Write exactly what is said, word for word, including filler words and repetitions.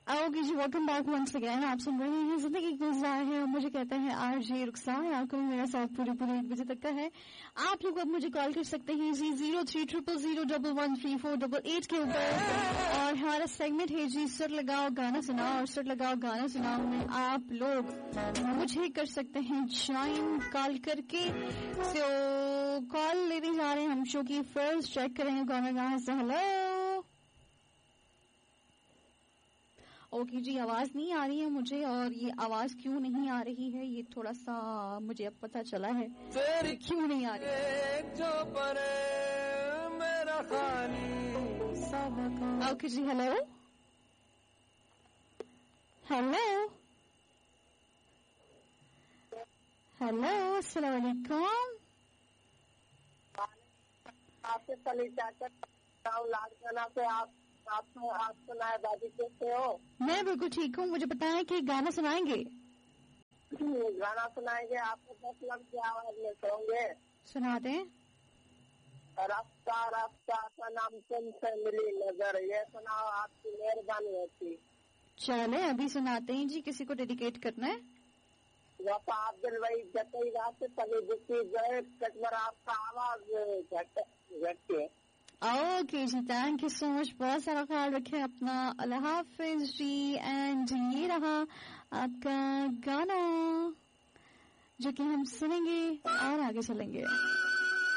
Okay جی، welcome back once again. آپ سن رہے ہیں زندگی کا مزاح ہے، اور مجھے کہتے ہیں آر جے رخسار. آپ کو میرا ساتھ پورے پورے ایک بجے تک کا ہے. آپ لوگ اب مجھے کال کر سکتے ہیں جی zero three triple zero double one three four double eight کے اوپر. اور ہمارا سیگمنٹ ہے جی سر لگاؤ گانا سناؤ. اور سر لگاؤ گانا سناؤ میں آپ لوگ مجھے کر سکتے ہیں جوائن کال کر کے. سو کال لینے جا رہے ہیں ہم شو کی فرسٹ. چیک کریں گے گانا کہاں سے. ہلو. اوکے جی، آواز نہیں آ رہی ہے مجھے، اور یہ آواز کیوں نہیں آ رہی ہے یہ تھوڑا سا مجھے اب پتا چلا ہے کیوں نہیں آ رہی. اوکے جی، ہلو ہلو ہلو السلام علیکم. آپ سے پلی چاچا لاڑکانہ سے آپ آپ آپ سنائے دادی کیسے ہو؟ میں بالکل ٹھیک ہوں. مجھے بتائیں کہ گانا سنائیں گے؟ گانا سنائیں گے. آپ کو دس لفظ کی آواز میں سنیں گے. سنا دیں. رفتہ رفتہ سنم تم سے ملی نظر، یہ سناؤ آپ کی مہربانی ہوتی. چلے ابھی سناتے ہیں جی. کسی کو ڈیڈیکیٹ کرنا ہے؟ وفا عبد الوحید جتئی رات پلی بکی گئے کٹمر. آپ کا آواز گھٹ گھٹ ہے. Okay G, thank you so مچ. بہت سارا خیال رکھیں اپنا. اللہ حافظ جی. اینڈ یہ رہا آپ کا گانا جو کہ ہم سنیں گے اور آگے چلیں گے.